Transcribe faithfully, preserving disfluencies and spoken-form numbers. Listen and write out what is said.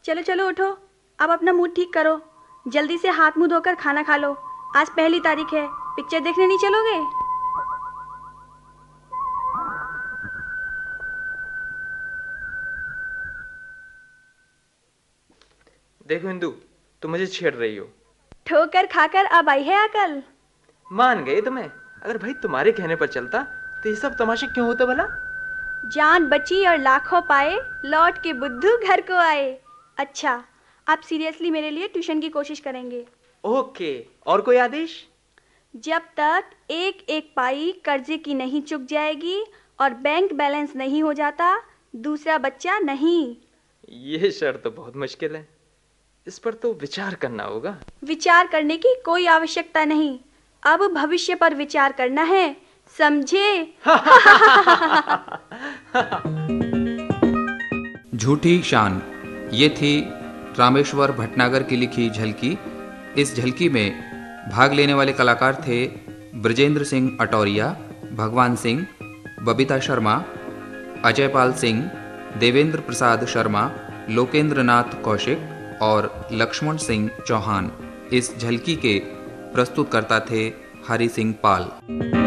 चलो चलो उठो, अब अपना मूड ठीक करो, जल्दी से हाथ मुंह धोकर खाना खा लो। आज पहली तारीख है, पिक्चर देखने नहीं चलोगे? देखो इंदु, तुम मुझे छेड़ रही हो। ठोकर खाकर अब आई है अकल। मान गए तुम्हें। अगर भाई तुम्हारे कहने पर चलता तो ये सब तमाशे क्यों होते भला? जान बची और लाखों पाए, लौट के बुद्धू घर को आए। अच्छा, आप सीरियसली मेरे लिए ट्यूशन की कोशिश करेंगे? ओके, और कोई आदेश? जब तक एक एक पाई कर्जे की नहीं चुक जाएगी और बैंक बैलेंस नहीं हो जाता, दूसरा बच्चा नहीं। ये शर्त तो बहुत मुश्किल है, इस पर तो विचार करना होगा। विचार करने की कोई आवश्यकता नहीं, अब भविष्य पर विचार करना है, समझे? झूठी शान, ये थी रामेश्वर भटनागर की लिखी झलकी। इस झलकी में भाग लेने वाले कलाकार थे ब्रजेंद्र सिंह अटोरिया, भगवान सिंह, बबीता शर्मा, अजय पाल सिंह, देवेंद्र प्रसाद शर्मा, लोकेंद्र नाथ कौशिक और लक्ष्मण सिंह चौहान। इस झलकी के प्रस्तुतकर्ता थे हरि सिंह पाल।